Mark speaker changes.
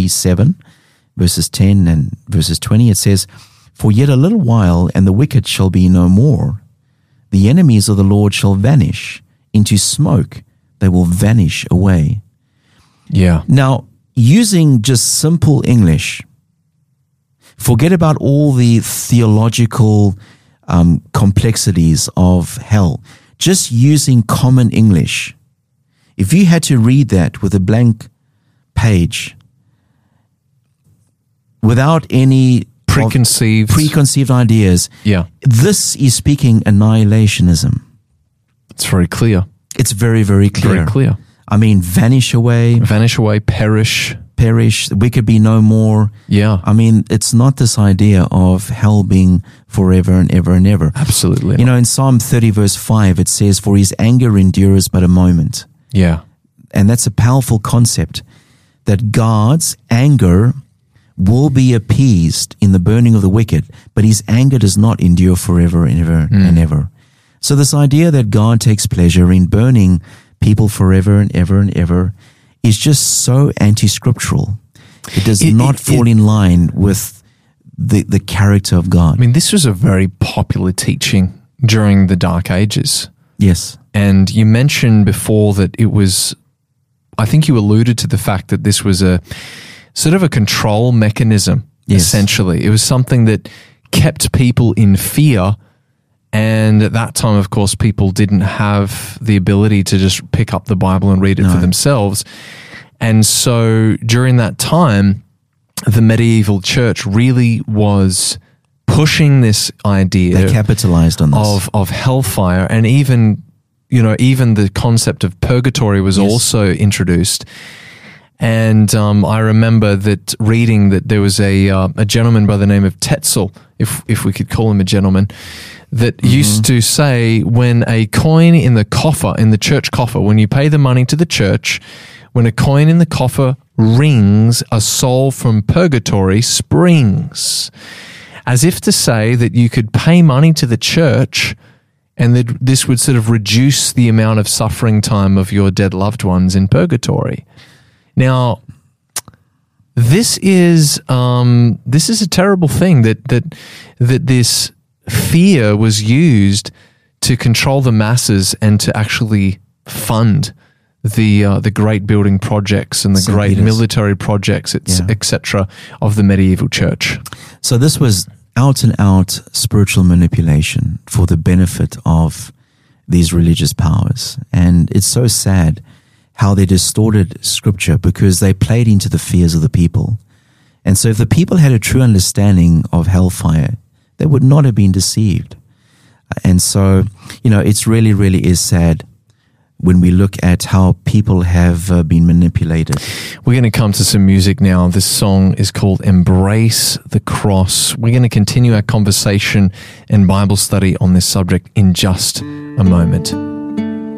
Speaker 1: Maccabees 7, verses 10 and verses 20, it says, "For yet a little while, and the wicked shall be no more. The enemies of the Lord shall vanish. Into smoke they will vanish away."
Speaker 2: Yeah.
Speaker 1: Now, using just simple English, forget about all the theological complexities of hell. Just using common English. If you had to read that with a blank page, without any preconceived ideas,
Speaker 2: yeah,
Speaker 1: this is speaking annihilationism.
Speaker 2: It's very clear.
Speaker 1: It's very, very clear.
Speaker 2: Very clear.
Speaker 1: I mean, vanish away,
Speaker 2: perish,
Speaker 1: the wicked be no more.
Speaker 2: Yeah.
Speaker 1: I mean, it's not this idea of hell being forever and ever and ever.
Speaker 2: Absolutely.
Speaker 1: You know, in Psalm 30 verse 5, it says, "For his anger endures but a moment."
Speaker 2: Yeah.
Speaker 1: And that's a powerful concept, that God's anger will be appeased in the burning of the wicked, but his anger does not endure forever and ever and ever. So this idea that God takes pleasure in burning people forever and ever is just so anti-scriptural. It does not fall in line with the character of God.
Speaker 2: I mean, this was a very popular teaching during the Dark Ages.
Speaker 1: Yes.
Speaker 2: And you mentioned before that it was, I think you alluded to the fact that this was a sort of a control mechanism, essentially. It was something that kept people in fear. And at that time, of course, people didn't have the ability to just pick up the Bible and read it for themselves. And so during that time, the medieval church really was pushing this idea.
Speaker 1: They capitalized on this.
Speaker 2: Of hellfire, and even the concept of purgatory was also introduced. And I remember that reading that there was a gentleman by the name of Tetzel, if we could call him a gentleman, that used to say, when a coin in the coffer, in the church coffer, when you pay the money to the church, when a coin in the coffer rings, a soul from purgatory springs. As if to say that you could pay money to the church and that this would sort of reduce the amount of suffering time of your dead loved ones in purgatory. Now, this is a terrible thing that this fear was used to control the masses and to actually fund the great building projects and the
Speaker 1: St.
Speaker 2: great
Speaker 1: Peter's.
Speaker 2: military projects, etc., of the medieval church.
Speaker 1: So this was out and out spiritual manipulation for the benefit of these religious powers. And it's so sad how they distorted scripture because they played into the fears of the people. And so if the people had a true understanding of hellfire, they would not have been deceived. And so, it's really, really is sad when we look at how people have been manipulated.
Speaker 2: We're going to come to some music now. This song is called Embrace the Cross. We're going to continue our conversation and Bible study on this subject in just a moment.